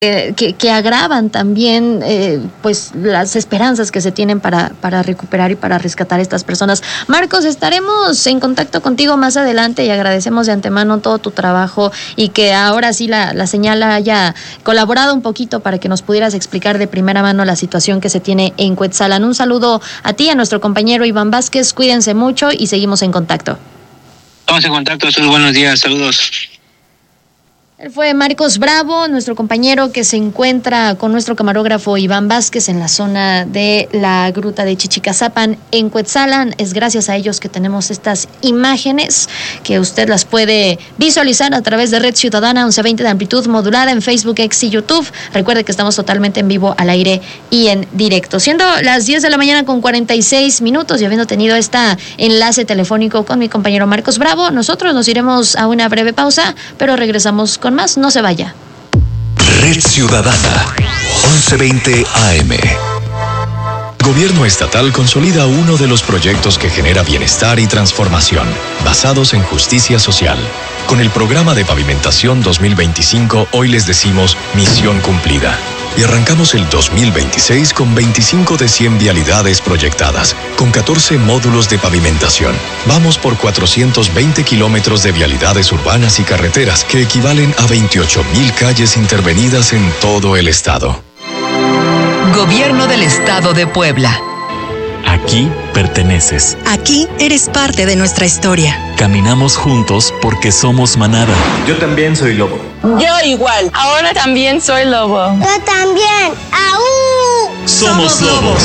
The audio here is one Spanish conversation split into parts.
que agravan también pues las esperanzas que se tienen para recuperar y para rescatar a estas personas. Marcos, estaremos en contacto contigo más adelante y agradecemos de antemano todo tu trabajo y que ahora sí la señal haya colaborado un poquito para que nos pudieras explicar de primera mano la situación que se tiene en Cuetzalan. Un saludo a ti, a nuestro compañero Iván Vázquez, cuídense mucho y seguimos en contacto. Estamos en contacto, buenos días, saludos. Él fue Marcos Bravo, nuestro compañero que se encuentra con nuestro camarógrafo Iván Vázquez en la zona de la gruta de Chichicazapan en Cuetzalan. Es gracias a ellos que tenemos estas imágenes que usted las puede visualizar a través de Red Ciudadana 1120 de amplitud modulada en Facebook, X y YouTube. Recuerde que estamos totalmente en vivo, al aire y en directo. Siendo las 10 de la mañana con 46 minutos y habiendo tenido este enlace telefónico con mi compañero Marcos Bravo, nosotros nos iremos a una breve pausa, pero regresamos con más, no se vaya. Red Ciudadana 1120 AM. Gobierno estatal consolida uno de los proyectos que genera bienestar y transformación, basados en justicia social. Con el programa de pavimentación 2025, hoy les decimos misión cumplida. Y arrancamos el 2026 con 25 de 100 vialidades proyectadas, con 14 módulos de pavimentación. Vamos por 420 kilómetros de vialidades urbanas y carreteras, que equivalen a 28,000 calles intervenidas en todo el estado. Gobierno del Estado de Puebla. Aquí perteneces. Aquí eres parte de nuestra historia. Caminamos juntos porque somos manada. Yo también soy lobo. Yo igual. Ahora también soy lobo. Yo también. ¡Aú! Somos lobos.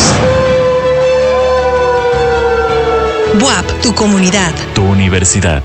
BUAP, tu comunidad. Tu universidad.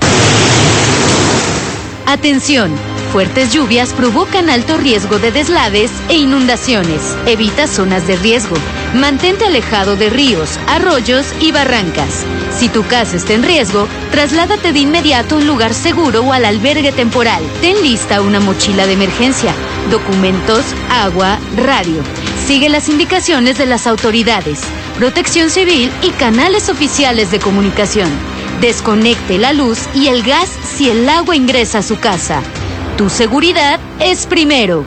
Atención. Fuertes lluvias provocan alto riesgo de deslaves e inundaciones. Evita zonas de riesgo. Mantente alejado de ríos, arroyos y barrancas. Si tu casa está en riesgo, trasládate de inmediato a un lugar seguro o al albergue temporal. Ten lista una mochila de emergencia, documentos, agua, radio. Sigue las indicaciones de las autoridades, Protección Civil y canales oficiales de comunicación. Desconecte la luz y el gas si el agua ingresa a su casa. Tu seguridad es primero.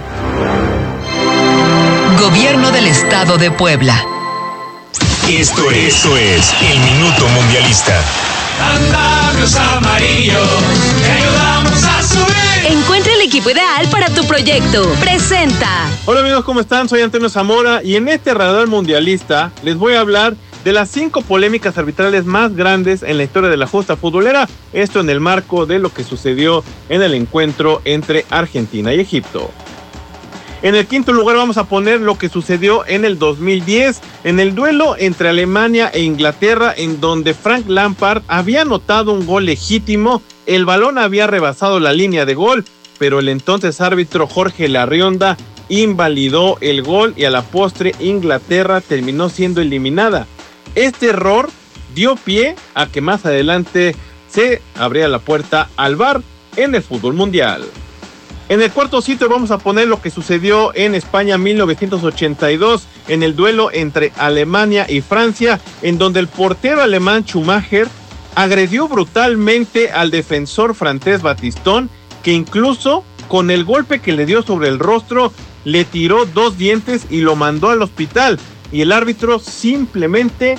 Gobierno del Estado de Puebla. Esto es el Minuto Mundialista. Andamios amarillos, te ayudamos a subir. Encuentra el equipo ideal para tu proyecto. Presenta. Hola amigos, ¿cómo están? Soy Antonio Zamora y en este Radar Mundialista les voy a hablar de las 5 polémicas arbitrales más grandes en la historia de la justa futbolera. Esto en el marco de lo que sucedió en el encuentro entre Argentina y Egipto. En el quinto lugar vamos a poner lo que sucedió en el 2010, en el duelo entre Alemania e Inglaterra, en donde Frank Lampard había anotado un gol legítimo, el balón había rebasado la línea de gol, pero el entonces árbitro Jorge Larrionda invalidó el gol y a la postre Inglaterra terminó siendo eliminada. Este error dio pie a que más adelante se abría la puerta al VAR en el fútbol mundial. En el cuarto sitio vamos a poner lo que sucedió en España 1982 en el duelo entre Alemania y Francia, en donde el portero alemán Schumacher agredió brutalmente al defensor francés Batistón, que incluso con el golpe que le dio sobre el rostro le tiró 2 dientes y lo mandó al hospital, y el árbitro simplemente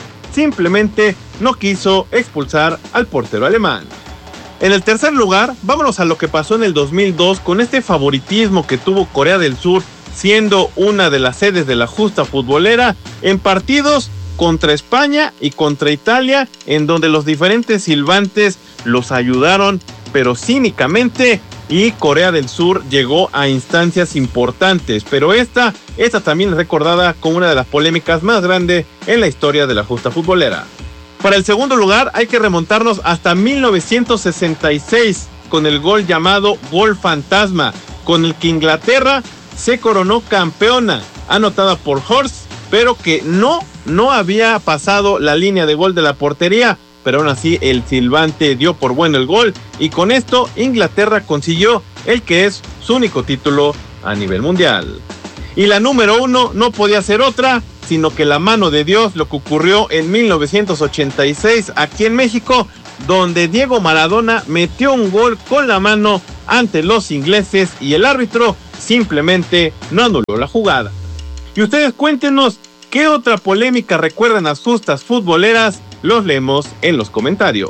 no quiso expulsar al portero alemán. En el tercer lugar, vámonos a lo que pasó en el 2002 con este favoritismo que tuvo Corea del Sur, siendo una de las sedes de la justa futbolera en partidos contra España y contra Italia, en donde los diferentes silbantes los ayudaron, pero cínicamente, y Corea del Sur llegó a instancias importantes, pero esta también es recordada como una de las polémicas más grandes en la historia de la justa futbolera. Para el segundo lugar hay que remontarnos hasta 1966 con el gol llamado Gol Fantasma, con el que Inglaterra se coronó campeona, anotada por Horst, pero que no había pasado la línea de gol de la portería, pero aún así el silbante dio por bueno el gol y con esto Inglaterra consiguió el que es su único título a nivel mundial. Y la número 1 no podía ser otra, sino que la mano de Dios, lo que ocurrió en 1986 aquí en México, donde Diego Maradona metió un gol con la mano ante los ingleses y el árbitro simplemente no anuló la jugada. Y ustedes cuéntenos qué otra polémica recuerdan a justas futboleras, los leemos en los comentarios.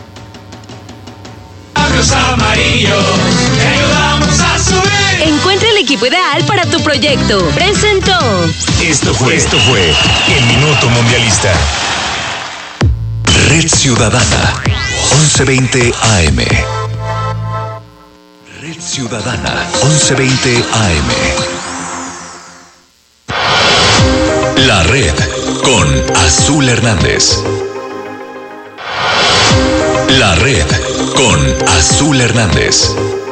Amarillos, te ayudamos a subir. Encuentra el equipo ideal para tu proyecto. Presentó. Esto fue el Minuto Mundialista. Red Ciudadana, 1120 AM. Red Ciudadana, 1120 AM. La Red con Azul Hernández. La Red con Azul Hernández.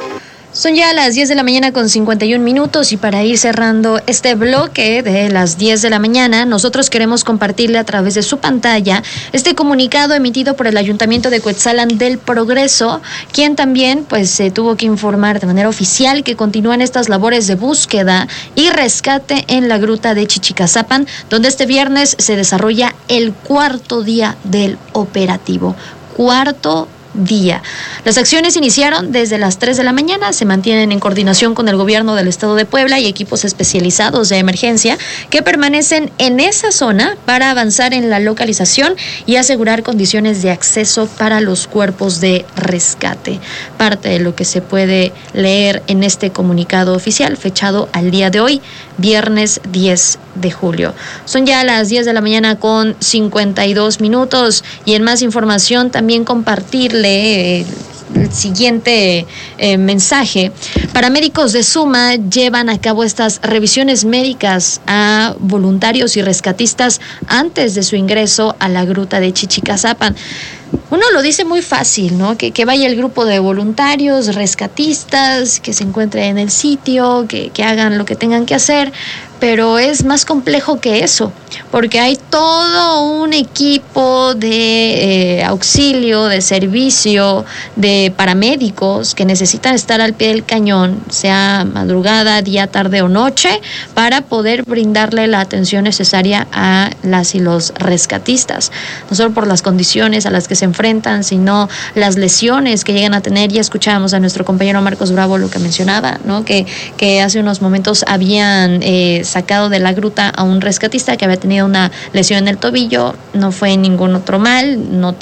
Son ya las 10 de la mañana con 51 minutos y para ir cerrando este bloque de las 10 de la mañana, nosotros queremos compartirle a través de su pantalla este comunicado emitido por el Ayuntamiento de Cuetzalan del Progreso, quien también se tuvo que informar de manera oficial que continúan estas labores de búsqueda y rescate en la gruta de Chichicazapan, donde este viernes se desarrolla el cuarto día del operativo. Cuarto día. Las acciones iniciaron desde las 3 de la mañana, se mantienen en coordinación con el gobierno del estado de Puebla y equipos especializados de emergencia que permanecen en esa zona para avanzar en la localización y asegurar condiciones de acceso para los cuerpos de rescate. Parte de lo que se puede leer en este comunicado oficial, fechado al día de hoy, viernes 10 de julio. Son ya las 10 de la mañana con 52 minutos y en más información también compartirle el siguiente mensaje. Paramédicos de Suma llevan a cabo estas revisiones médicas a voluntarios y rescatistas antes de su ingreso a la gruta de Chichicazapan. Uno lo dice muy fácil, ¿no? Que vaya el grupo de voluntarios, rescatistas, que se encuentre en el sitio, que hagan lo que tengan que hacer, pero es más complejo que eso, porque hay todo un equipo de auxilio, de servicio, de paramédicos que necesitan estar al pie del cañón, sea madrugada, día, tarde o noche, para poder brindarle la atención necesaria a las y los rescatistas, no solo por las condiciones a las que se enfrentan, sino las lesiones que llegan a tener. Ya escuchábamos a nuestro compañero Marcos Bravo lo que mencionaba, ¿no? Que hace unos momentos habían sacado de la gruta a un rescatista que había tenido una lesión en el tobillo, no fue ningún otro mal, no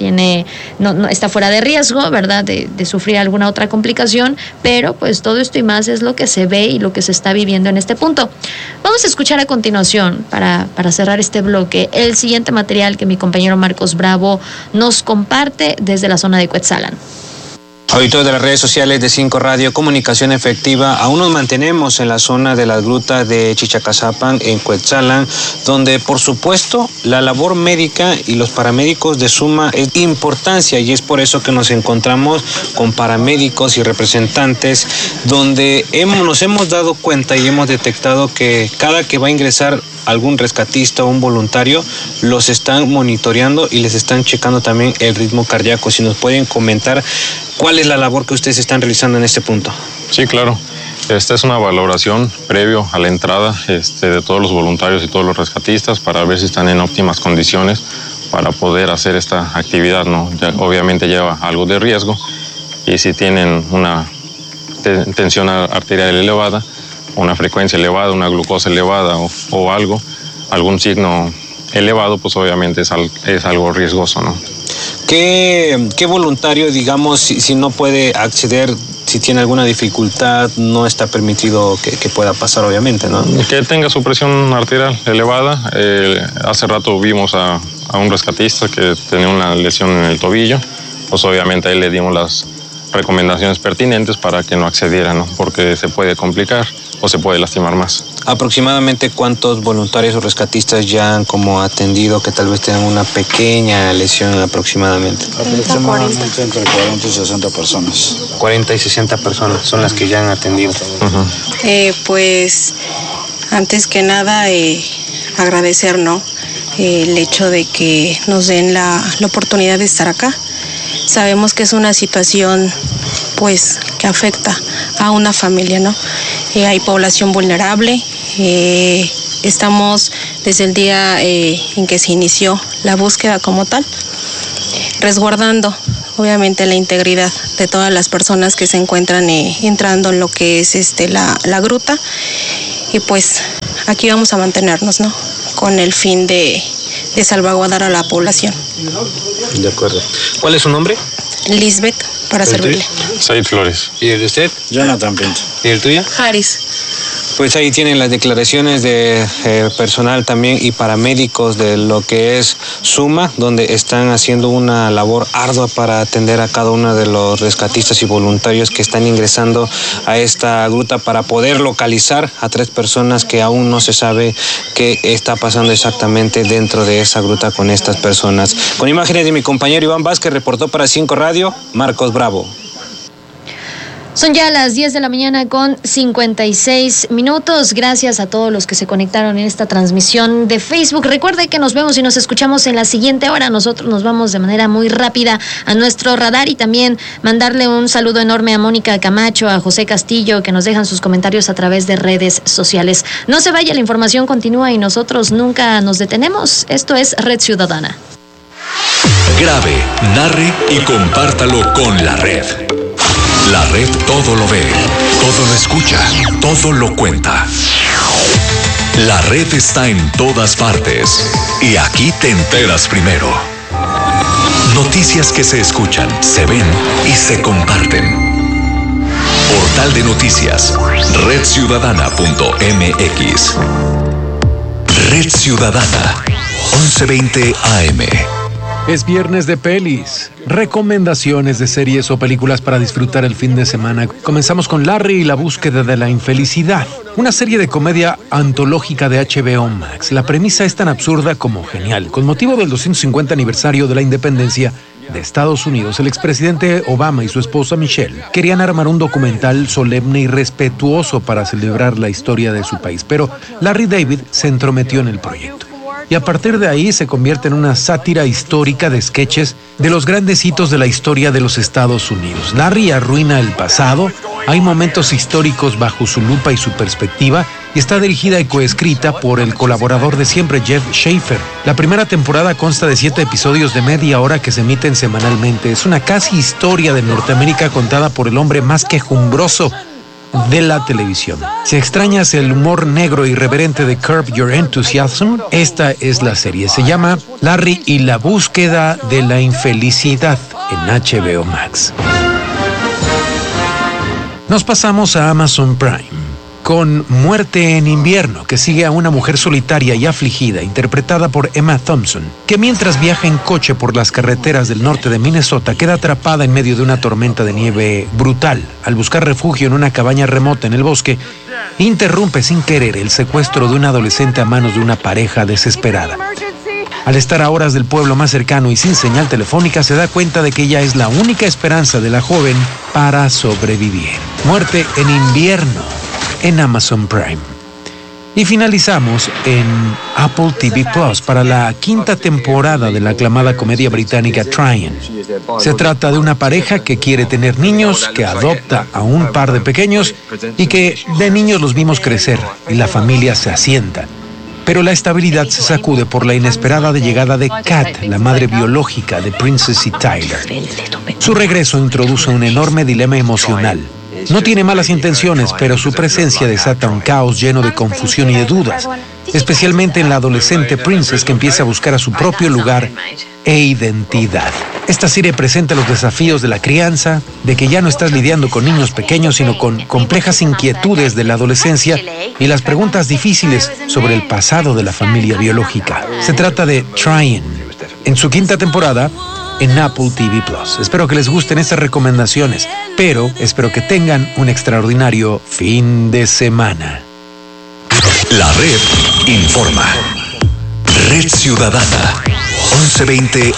está fuera de riesgo, ¿verdad?, de sufrir alguna otra complicación, pero pues todo esto y más es lo que se ve y lo que se está viviendo en este punto. Vamos a escuchar a continuación, para cerrar este bloque, el siguiente material que mi compañero Marcos Bravo nos comparte desde la zona de Cuetzalan. Auditores de las redes sociales de 5 Radio, Comunicación Efectiva, aún nos mantenemos en la zona de la gruta de Chichicazapan en Cuetzalan, donde por supuesto la labor médica y los paramédicos de suma es importancia, y es por eso que nos encontramos con paramédicos y representantes, donde nos hemos dado cuenta y hemos detectado que cada que va a ingresar algún rescatista o un voluntario, los están monitoreando y les están checando también el ritmo cardíaco. Si nos pueden comentar cuál es la labor que ustedes están realizando en este punto. Sí, claro. Esta es una valoración previo a la entrada de todos los voluntarios y todos los rescatistas para ver si están en óptimas condiciones para poder hacer esta actividad, ¿no? Ya, obviamente lleva algo de riesgo, y si tienen una tensión arterial elevada, una frecuencia elevada, una glucosa elevada o algún signo elevado, pues obviamente es algo riesgoso, ¿no? ¿Qué voluntario, digamos, si no puede acceder, si tiene alguna dificultad, no está permitido que pueda pasar, obviamente, ¿no? Que tenga su presión arterial elevada. Hace rato vimos a un rescatista que tenía una lesión en el tobillo, pues obviamente ahí le dimos las recomendaciones pertinentes para que no accediera, ¿no? Porque se puede complicar o se puede lastimar más. ¿Aproximadamente cuántos voluntarios o rescatistas ya han como atendido que tal vez tengan una pequeña lesión aproximadamente? Aproximadamente entre 40 y 60 personas. 40 y 60 personas son las que ya han atendido. Uh-huh. Pues antes que nada agradecer, ¿no? El hecho de que nos den la oportunidad de estar acá. Sabemos que es una situación pues que afecta a una familia, ¿no? Hay población vulnerable, estamos desde el día en que se inició la búsqueda como tal, resguardando obviamente la integridad de todas las personas que se encuentran entrando en lo que es la gruta. Y pues aquí vamos a mantenernos, ¿no? Con el fin de salvaguardar a la población. De acuerdo. ¿Cuál es su nombre? Lisbeth, para servirle. Said Flores. ¿Y el de usted? Jonathan Pinto. ¿Y el tuyo? Haris. Pues ahí tienen las declaraciones de personal también y paramédicos de lo que es SUMA, donde están haciendo una labor ardua para atender a cada uno de los rescatistas y voluntarios que están ingresando a esta gruta para poder localizar a 3 personas que aún no se sabe qué está pasando exactamente dentro de esa gruta con estas personas. Con imágenes de mi compañero Iván Vázquez, reportó para 5 Radio, Marcos Bravo. Son ya las 10 de la mañana con 56 minutos. Gracias a todos los que se conectaron en esta transmisión de Facebook. Recuerde que nos vemos y nos escuchamos en la siguiente hora. Nosotros nos vamos de manera muy rápida a nuestro radar y también mandarle un saludo enorme a Mónica Camacho, a José Castillo, que nos dejan sus comentarios a través de redes sociales. No se vaya, la información continúa y nosotros nunca nos detenemos. Esto es Red Ciudadana. Grabe, narre y compártalo con la red. La red todo lo ve, todo lo escucha, todo lo cuenta. La red está en todas partes y aquí te enteras primero. Noticias que se escuchan, se ven y se comparten. Portal de noticias, redciudadana.mx. Red Ciudadana, 11:20 AM. Es viernes de pelis, recomendaciones de series o películas para disfrutar el fin de semana. Comenzamos con Larry y la búsqueda de la infelicidad, una serie de comedia antológica de HBO Max. La premisa es tan absurda como genial. Con motivo del 250 aniversario de la independencia de Estados Unidos, el expresidente Obama y su esposa Michelle querían armar un documental solemne y respetuoso para celebrar la historia de su país, pero Larry David se entrometió en el proyecto. Y a partir de ahí se convierte en una sátira histórica de sketches de los grandes hitos de la historia de los Estados Unidos. Larry arruina el pasado, hay momentos históricos bajo su lupa y su perspectiva, y está dirigida y coescrita por el colaborador de siempre, Jeff Schaffer. La primera temporada consta de 7 episodios de media hora que se emiten semanalmente. Es una casi historia de Norteamérica contada por el hombre más quejumbroso de la televisión. Si extrañas el humor negro irreverente de Curb Your Enthusiasm, esta es la serie. Se llama Larry y la búsqueda de la infelicidad en HBO Max. Nos pasamos a Amazon Prime con Muerte en invierno, que sigue a una mujer solitaria y afligida, interpretada por Emma Thompson, que mientras viaja en coche por las carreteras del norte de Minnesota, queda atrapada en medio de una tormenta de nieve brutal. Al buscar refugio en una cabaña remota en el bosque, interrumpe sin querer el secuestro de un adolescente a manos de una pareja desesperada. Al estar a horas del pueblo más cercano y sin señal telefónica, se da cuenta de que ella es la única esperanza de la joven para sobrevivir. Muerte en invierno, en Amazon Prime. Y finalizamos en Apple TV Plus para la 5ª temporada de la aclamada comedia británica Tryon. Se trata de una pareja que quiere tener niños, que adopta a un par de pequeños y que de niños los vimos crecer y la familia se asienta. Pero la estabilidad se sacude por la inesperada llegada de Kat, la madre biológica de Princess y Tyler. Su regreso introduce un enorme dilema emocional. No tiene malas intenciones, pero su presencia desata un caos lleno de confusión y de dudas, especialmente en la adolescente Princess, que empieza a buscar a su propio lugar e identidad. Esta serie presenta los desafíos de la crianza, de que ya no estás lidiando con niños pequeños, sino con complejas inquietudes de la adolescencia y las preguntas difíciles sobre el pasado de la familia biológica. Se trata de Tryon, en su 5ª temporada, en Apple TV Plus. Espero que les gusten estas recomendaciones, pero espero que tengan un extraordinario fin de semana. La red informa. Red Ciudadana, 11:20